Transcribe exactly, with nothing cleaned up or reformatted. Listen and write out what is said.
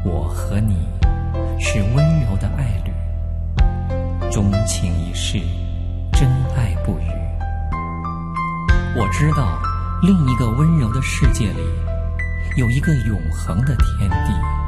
我和你是温柔的爱侣，钟情一世，真爱不渝。我知道另一个温柔的世界里，有一个永恒的天地。